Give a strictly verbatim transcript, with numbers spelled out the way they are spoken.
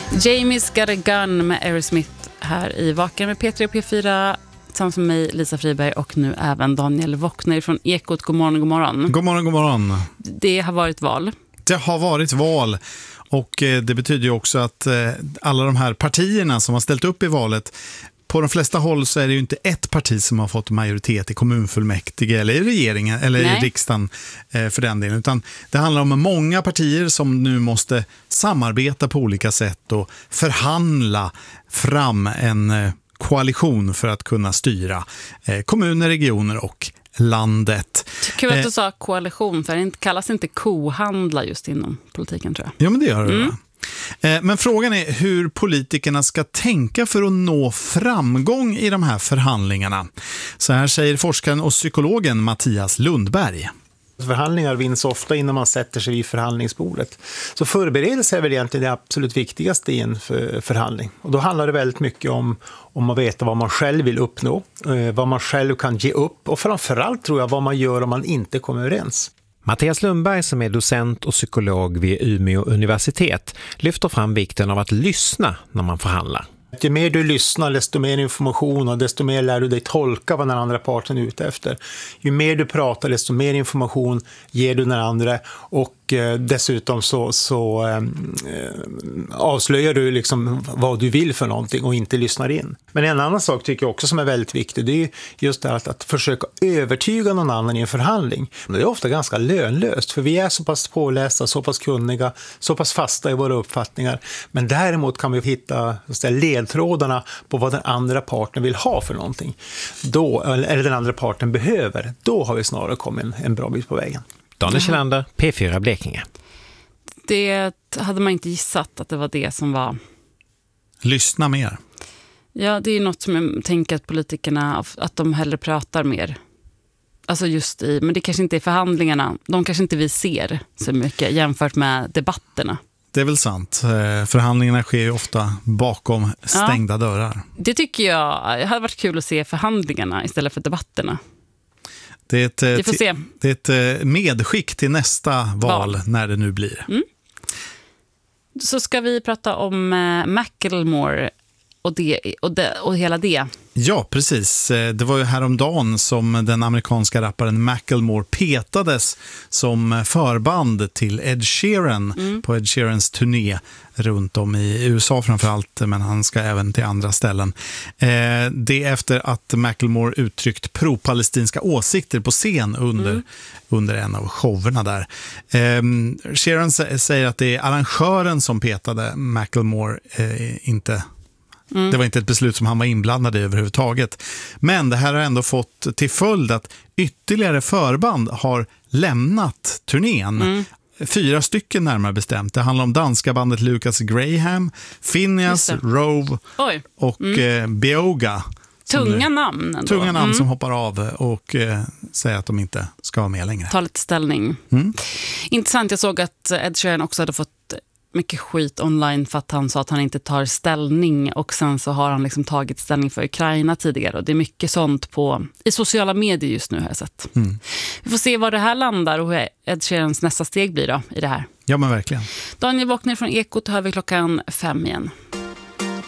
Jamie's Got a Gun med Aerosmith här i Vaken med P tre och P fyra tillsammans med mig, Lisa Friberg, och nu även Daniel Wockner från Ekot. God morgon, god morgon. God morgon, god morgon. Det har varit val. Det har varit val och det betyder ju också att alla de här partierna som har ställt upp i valet, på de flesta håll så är det ju inte ett parti som har fått majoritet i kommunfullmäktige eller i regeringen eller Nej. i riksdagen för den delen, utan det handlar om många partier som nu måste samarbeta på olika sätt och förhandla fram en koalition för att kunna styra kommuner, regioner och landet. Kul att du sa koalition, för det kallas inte kohandla just inom politiken, tror jag. Ja, men det gör det. Mm. Va? Men frågan är hur politikerna ska tänka för att nå framgång i de här förhandlingarna. Så här säger forskaren och psykologen Mattias Lundberg. Förhandlingar vinns ofta innan man sätter sig vid förhandlingsbordet. Så förberedelse är väl egentligen det absolut viktigaste i en förhandling. Och då handlar det väldigt mycket om, om att veta vad man själv vill uppnå, vad man själv kan ge upp och framförallt tror jag vad man gör om man inte kommer överens. Mattias Lundberg, som är docent och psykolog vid Umeå universitet, lyfter fram vikten av att lyssna när man förhandlar. Ju mer du lyssnar, desto mer information och desto mer lär du dig tolka vad den andra parten är ute efter. Ju mer du pratar, desto mer information ger du den andra och eh, dessutom så, så eh, avslöjar du liksom vad du vill för någonting och inte lyssnar in. Men en annan sak tycker jag också som är väldigt viktig, det är just det att, att försöka övertyga någon annan i en förhandling. Det är ofta ganska lönlöst, för vi är så pass pålästa, så pass kunniga, så pass fasta i våra uppfattningar. Men däremot kan vi hitta ledtrådarna på vad den andra parten vill ha för någonting. Då, eller den andra parten behöver. Då har vi snarare kommit en, en bra bit på vägen. Daniel Kjellander, P fyra Blekinge. Det hade man inte gissat att det var det som var... Lyssna mer. Ja, det är något som jag tänker att politikerna, att de hellre pratar mer. Alltså just i, men det kanske inte är förhandlingarna. De kanske inte vi ser så mycket jämfört med debatterna. Det är väl sant. Förhandlingarna sker ju ofta bakom stängda ja, dörrar. Det tycker jag. Det hade varit kul att se förhandlingarna istället för debatterna. Det är ett, Vi får se. Det är ett medskick till nästa val, val. när det nu blir. Mm. Så ska vi prata om Macklemore och, det, och, det, och hela det. Ja, precis. Det var ju häromdagen som den amerikanska rapparen Macklemore petades som förband till Ed Sheeran mm. på Ed Sheerans turné runt om i U S A framförallt, men han ska även till andra ställen. Eh, det är efter att Macklemore uttryckt pro-palestinska åsikter på scen under, mm. under en av showerna där. Eh, Sheeran säger att det är arrangören som petade Macklemore, eh, inte... Mm. Det var inte ett beslut som han var inblandad i överhuvudtaget. Men det här har ändå fått till följd att ytterligare förband har lämnat turnén. Mm. Fyra stycken närmare bestämt. Det handlar om danska bandet Lucas Graham, Phineas, Rove Oj. och mm. eh, Beoga. Tunga nu, namn ändå. Tunga namn mm. som hoppar av och eh, säger att de inte ska vara med längre. Ta lite ställning. Mm. Intressant, jag såg att Ed Sheeran också hade fått mycket skit online för att han sa att han inte tar ställning, och sen så har han liksom tagit ställning för Ukraina tidigare, och det är mycket sånt på i sociala medier just nu har jag sett. Mm. Vi får se var det här landar och hur Ed Sheerans nästa steg blir då i det här. Ja, men verkligen. Daniel Wockner från Ekot, hör vi klockan fem igen.